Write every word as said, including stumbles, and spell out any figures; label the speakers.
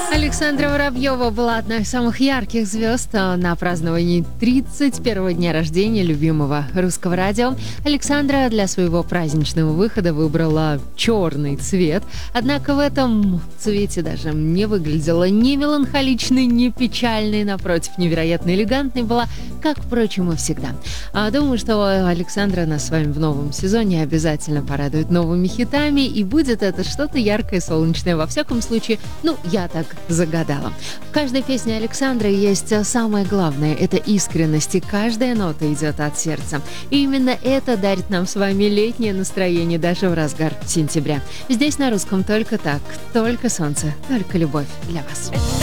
Speaker 1: Александра Воробьева была одной из самых ярких звезд на праздновании тридцать первого дня рождения любимого русского радио. Александра для своего праздничного выхода выбрала черный цвет, однако в этом цвете даже не выглядела ни меланхоличной, ни печальной, напротив, невероятно элегантной была, как, впрочем, и всегда. А думаю, что Александра нас с вами в новом сезоне обязательно порадует новыми хитами, и будет это что-то яркое, солнечное. Во всяком случае, ну, я так загадала. В каждой песне Александры есть самое главное – это искренность, и каждая нота идет от сердца. И именно это дарит нам с вами летнее настроение даже в разгар сентября. Здесь на русском только так, только солнце, только любовь для вас.